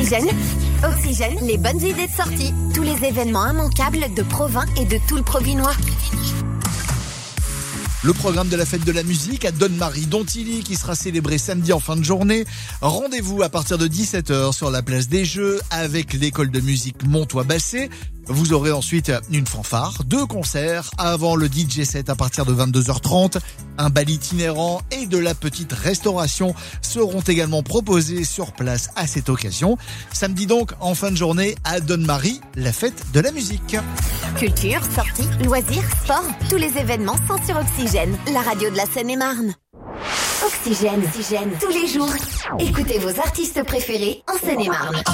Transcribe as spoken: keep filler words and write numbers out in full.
Oxygène. Oxygène, les bonnes idées de sortie. Tous les événements immanquables de Provins et de tout le Provinois. Le programme de la fête de la musique à Donne-Marie-Dontilly qui sera célébré samedi en fin de journée. Rendez-vous à partir de dix-sept heures sur la place des Jeux avec l'école de musique Montois-Basset. Vous aurez ensuite une fanfare, deux concerts avant le D J set à partir de vingt-deux heures trente. Un bal itinérant et de la petite restauration seront également proposés sur place à cette occasion. Samedi donc, en fin de journée, à Donne-Marie, la fête de la musique. Culture, sorties, loisirs, sport, tous les événements sont sur Oxygène, la radio de la Seine-et-Marne. Oxygène, Oxygène, tous les jours. Écoutez vos artistes préférés en Seine-et-Marne.